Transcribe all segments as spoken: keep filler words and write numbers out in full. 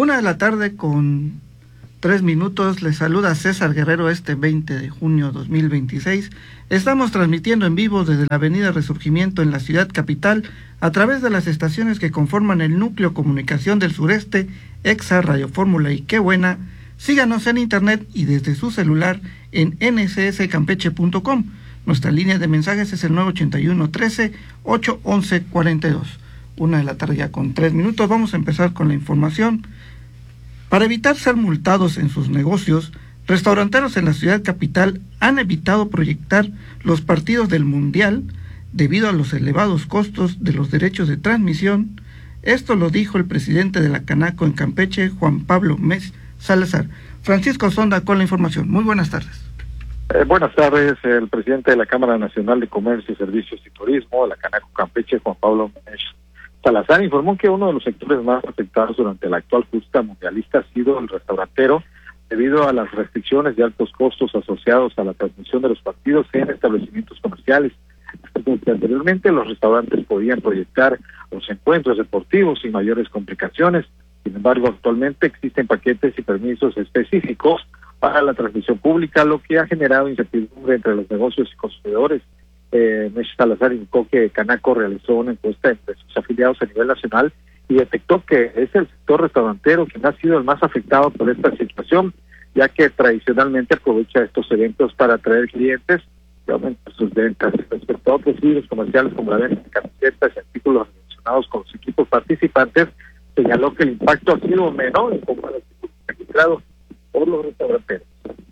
Una de la tarde con tres minutos, les saluda César Guerrero este veinte de junio de dos mil veintiséis. Estamos transmitiendo en vivo desde la avenida Resurgimiento en la ciudad capital a través de las estaciones que conforman el núcleo Comunicación del Sureste, Exa, Radio Fórmula y Qué Buena. Síganos en internet y desde su celular en ene ese ese campeche punto com. Nuestra línea de mensajes es el nueve ochenta y uno, trece, ocho once, cuarenta y dos. Una de la tarde ya con tres minutos. Vamos a empezar con la información. Para evitar ser multados en sus negocios, restauranteros en la ciudad capital han evitado proyectar los partidos del Mundial debido a los elevados costos de los derechos de transmisión. Esto lo dijo el presidente de la Canaco en Campeche, Juan Pablo Mes Salazar. Francisco Sonda con la información. Muy buenas tardes. Eh, buenas tardes. El presidente de la Cámara Nacional de Comercio, Servicios y Turismo, la Canaco Campeche, Juan Pablo Mes Salazar, informó que uno de los sectores más afectados durante la actual justa mundialista ha sido el restaurantero, debido a las restricciones y altos costos asociados a la transmisión de los partidos en establecimientos comerciales. Porque anteriormente los restaurantes podían proyectar los encuentros deportivos sin mayores complicaciones. Sin embargo, actualmente existen paquetes y permisos específicos para la transmisión pública, lo que ha generado incertidumbre entre los negocios y consumidores. Eh, Mesh Salazar indicó que Canaco realizó una encuesta entre sus afiliados a nivel nacional y detectó que es el sector restaurantero quien ha sido el más afectado por esta situación, ya que tradicionalmente aprovecha estos eventos para atraer clientes y aumentar sus ventas. Respecto a otros libros comerciales como la venta de camisetas y artículos relacionados con los equipos participantes, señaló que el impacto ha sido menor en comparación registrado por los restauranteros.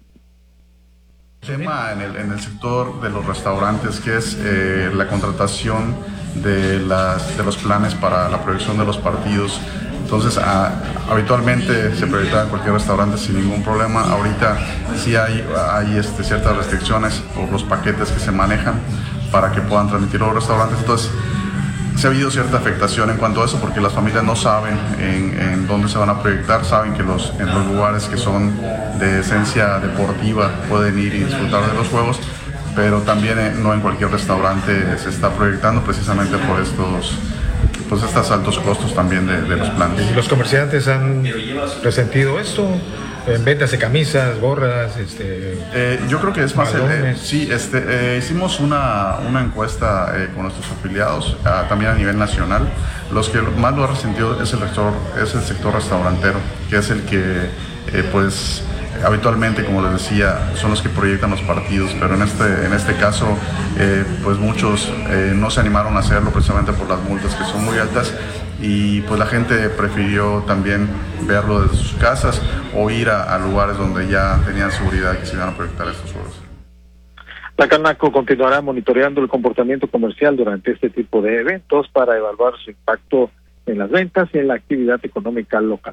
Tema en el, en el sector de los restaurantes, que es eh, la contratación de, las, de los planes para la proyección de los partidos. Entonces, a, habitualmente se proyectaba en cualquier restaurante sin ningún problema. Ahorita sí hay, hay este, ciertas restricciones por los paquetes que se manejan para que puedan transmitir los restaurantes. Entonces, se ha habido cierta afectación en cuanto a eso, porque las familias no saben en, en dónde se van a proyectar, saben que los, en los lugares que son de esencia deportiva pueden ir y disfrutar de los juegos, pero también en, no en cualquier restaurante se está proyectando precisamente por estos, pues estos altos costos también de, de los planes. ¿Los comerciantes han resentido esto? En ventas de camisas, gorras, este... Eh, yo creo que es más... Eh, sí, este, eh, hicimos una, una encuesta eh, con nuestros afiliados, uh, también a nivel nacional. Los que más lo ha resentido es el sector, es el sector restaurantero, que es el que, eh, pues, habitualmente, como les decía, son los que proyectan los partidos, pero en este, en este caso, eh, pues muchos eh, no se animaron a hacerlo precisamente por las multas que son muy altas. Y pues la gente prefirió también verlo desde sus casas o ir a, a lugares donde ya tenían seguridad que se iban a proyectar estos juegos. La Canaco continuará monitoreando el comportamiento comercial durante este tipo de eventos para evaluar su impacto en las ventas y en la actividad económica local.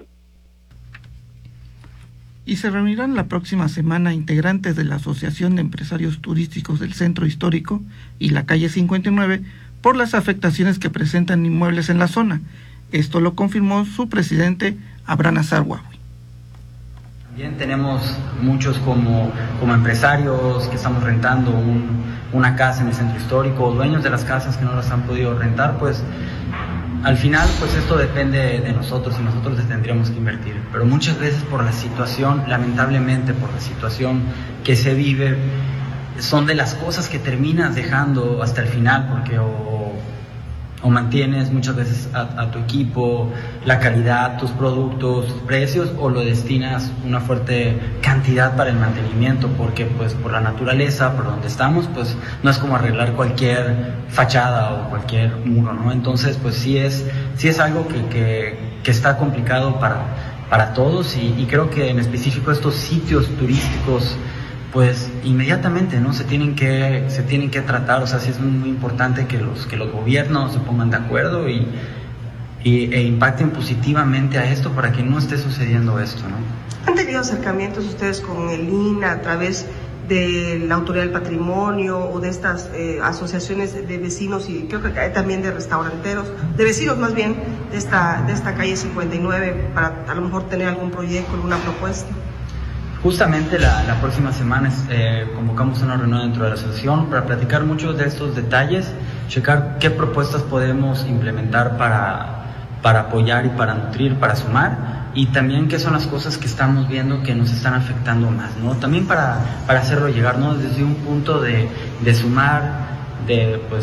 Y se reunirán la próxima semana integrantes de la Asociación de Empresarios Turísticos del Centro Histórico y la calle cincuenta y nueve por las afectaciones que presentan inmuebles en la zona. Esto lo confirmó su presidente, Abraham Azarhuahui. También tenemos muchos como, como empresarios que estamos rentando un, una casa en el centro histórico, dueños de las casas que no las han podido rentar, pues al final pues esto depende de nosotros y nosotros les tendríamos que invertir. Pero muchas veces por la situación, lamentablemente por la situación que se vive, son de las cosas que terminas dejando hasta el final, porque o, o mantienes muchas veces a, a tu equipo, la calidad, tus productos, tus precios, o lo destinas una fuerte cantidad para el mantenimiento, porque pues por la naturaleza, por donde estamos, pues no es como arreglar cualquier fachada o cualquier muro, ¿no? Entonces pues sí es, sí es algo que, que, que está complicado para, para todos y, y creo que en específico estos sitios turísticos pues inmediatamente no se tienen que se tienen que tratar, o sea, sí es muy importante que los que los gobiernos se pongan de acuerdo y, y e impacten positivamente a esto para que no esté sucediendo esto, ¿no? ¿Han tenido acercamientos ustedes con el I N A a través de la Autoridad del Patrimonio o de estas eh, asociaciones de vecinos y creo que hay también de restauranteros, de vecinos más bien de esta de esta calle cincuenta y nueve para a lo mejor tener algún proyecto, alguna propuesta? Justamente la, la próxima semana eh, convocamos una reunión dentro de la asociación para platicar muchos de estos detalles, checar qué propuestas podemos implementar para, para apoyar y para nutrir, para sumar, y también qué son las cosas que estamos viendo que nos están afectando más, ¿no? También para, para hacerlo llegar, ¿no? Desde un punto de, de sumar, de pues